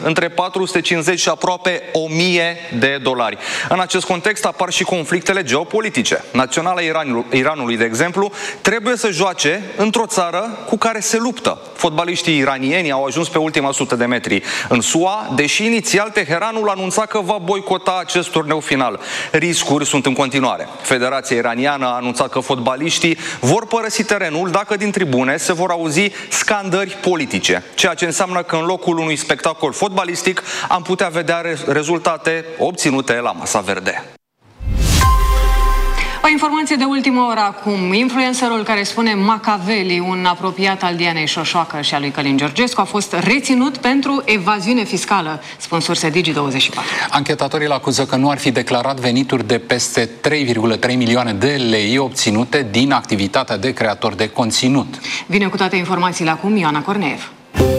între 450 și aproape 1000 de dolari. În acest context apar și conflictele geopolitice. Naționala Iranului, de exemplu, trebuie să joace într-o țară cu care se luptă. Fotbaliștii iranieni au ajuns pe ultima 100 de metri în SUA, deși inițial Teheranul anunța că va boicota acest turneu final. Riscuri sunt în continuare. Federația iraniană a anunțat că fotbaliștii vor părăsi terenul dacă din tribune se vor auzi scandări politice, ceea ce înseamnă că în locul unui spectacol fotbalistic am putea vedea rezultate obținute la Masa Verde. O informație de ultimă oră acum. Influencerul care spune Machiavelli, un apropiat al Dianei Șoșoacă și a lui Călin Georgescu, a fost reținut pentru evaziune fiscală, spun surse Digi24. Anchetatorii îl acuză că nu ar fi declarat venituri de peste 3,3 milioane de lei obținute din activitatea de creator de conținut. Vine cu toate informațiile acum Ioana Corneev.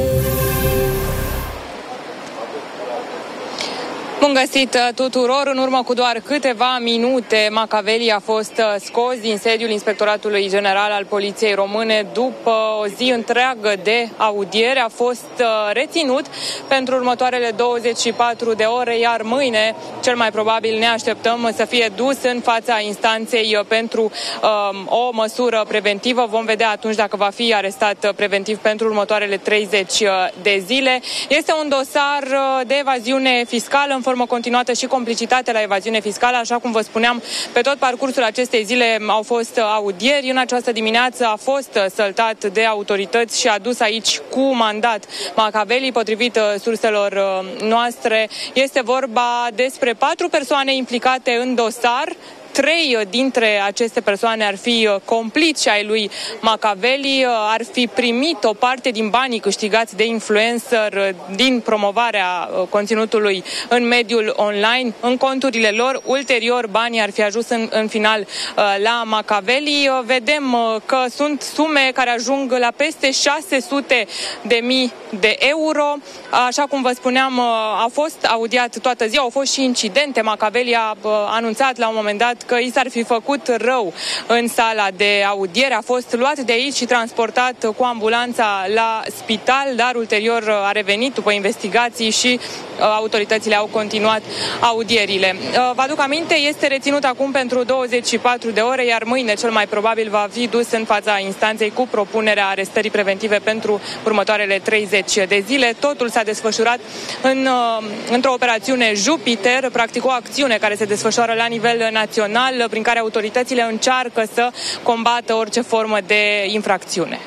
Bun găsit tuturor! În urmă cu doar câteva minute, Machiavelli a fost scos din sediul Inspectoratului General al Poliției Române după o zi întreagă de audiere. A fost reținut pentru următoarele 24 de ore, iar mâine, cel mai probabil, ne așteptăm să fie dus în fața instanței pentru o măsură preventivă. Vom vedea atunci dacă va fi arestat preventiv pentru următoarele 30 de zile. Este un dosar de evaziune fiscală în formă continuată și complicitate la evaziune fiscală. Așa cum vă spuneam, pe tot parcursul acestei zile au fost audieri. În această dimineață a fost săltat de autorități și adus aici cu mandat Machiavelli. Potrivit surselor noastre, este vorba despre 4 persoane implicate în dosar. 3 dintre aceste persoane ar fi complici ai lui Machiavelli, ar fi primit o parte din banii câștigați de influencer din promovarea conținutului în mediul online în conturile lor. Ulterior, banii ar fi ajuns în final la Machiavelli. Vedem că sunt sume care ajung la peste 600.000 de euro. Așa cum vă spuneam, a fost audiat toată ziua, au fost și incidente. Machiavelli a anunțat la un moment dat că i s-ar fi făcut rău în sala de audiere. A fost luat de aici și transportat cu ambulanța la spital, dar ulterior a revenit după investigații și autoritățile au continuat audierile. Vă aduc aminte, este reținut acum pentru 24 de ore, iar mâine cel mai probabil va fi dus în fața instanței cu propunerea arestării preventive pentru următoarele 30 de zile. Totul s-a desfășurat într-o operațiune Jupiter, practic o acțiune care se desfășoară la nivel național, prin care autoritățile încearcă să combată orice formă de infracțiune.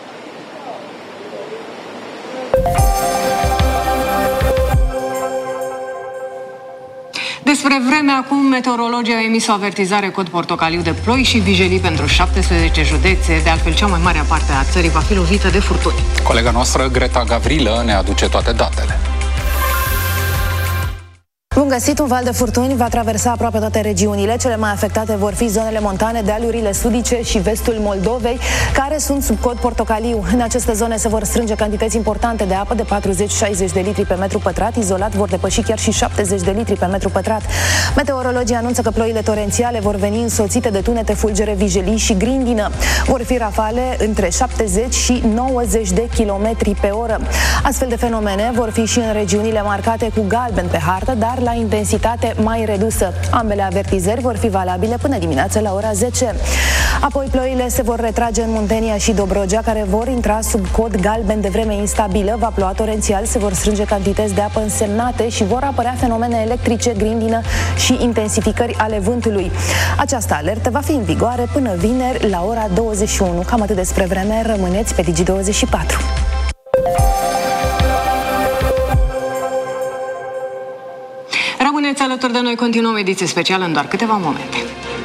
Despre vreme acum, meteorologii au emis o avertizare cod portocaliu de ploi și vijelii pentru 17 județe. De altfel, cea mai mare parte a țării va fi lovită de furtuni. Colega noastră, Greta Gavrilă, ne aduce toate datele. Bun găsit, un val de furtuni va traversa aproape toate regiunile. Cele mai afectate vor fi zonele montane, dealurile sudice și vestul Moldovei, care sunt sub cod portocaliu. În aceste zone se vor strânge cantități importante de apă de 40-60 de litri pe metru pătrat. Izolat vor depăși chiar și 70 de litri pe metru pătrat. Meteorologii anunță că ploile torențiale vor veni însoțite de tunete, fulgere, vijelii și grindină. Vor fi rafale între 70 și 90 de kilometri pe oră. Astfel de fenomene vor fi și în regiunile marcate cu galben pe hartă, dar la intensitate mai redusă. Ambele avertizări vor fi valabile până dimineața la ora 10. Apoi ploile se vor retrage în Muntenia și Dobrogea, care vor intra sub cod galben de vreme instabilă. Va ploua torențial, se vor strânge cantități de apă însemnate și vor apărea fenomene electrice, grindină și intensificări ale vântului. Această alertă va fi în vigoare până vineri la ora 21. Cam atât despre vreme, rămâneți pe Digi24. Rămâneți alături de noi, continuăm ediție specială în doar câteva momente.